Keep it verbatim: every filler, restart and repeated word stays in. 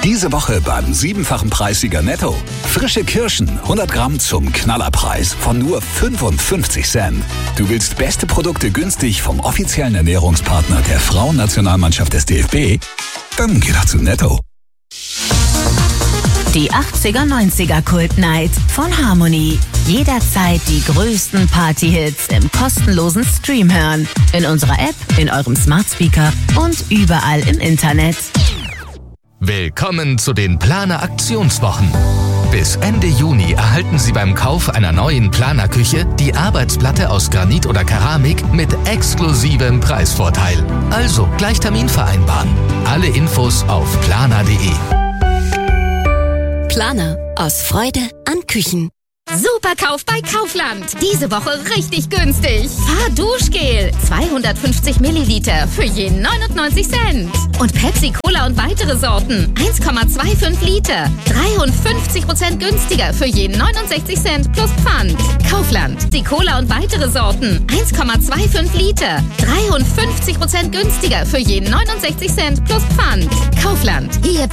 Diese Woche beim siebenfachen Preissieger Netto. Frische Kirschen, hundert Gramm zum Knallerpreis von nur fünfundfünfzig Cent. Du willst beste Produkte günstig vom offiziellen Ernährungspartner der Frauennationalmannschaft des D F B? Dann geh doch zu Netto. Die achtziger neunziger Kult Night von Harmony. Jederzeit die größten Partyhits im kostenlosen Stream hören. In unserer App, in eurem Smart Speaker und überall im Internet. Willkommen zu den Planer Aktionswochen. Bis Ende Juni erhalten Sie beim Kauf einer neuen Planerküche die Arbeitsplatte aus Granit oder Keramik mit exklusivem Preisvorteil. Also gleich Termin vereinbaren. Alle Infos auf planer punkt de. Planer. Aus Freude an Küchen. Superkauf bei Kaufland. Diese Woche richtig günstig. Fahrduschgel. zweihundertfünfzig Milliliter für je neunundneunzig Cent. Und Pepsi Cola und weitere Sorten. eins Komma fünfundzwanzig Liter. dreiundfünfzig Prozent günstiger für je neunundsechzig Cent plus Pfand. Kaufland. Die Cola und weitere Sorten. eins Komma fünfundzwanzig Liter. dreiundfünfzig Prozent günstiger für je neunundsechzig Cent plus Pfand. Kaufland. Hier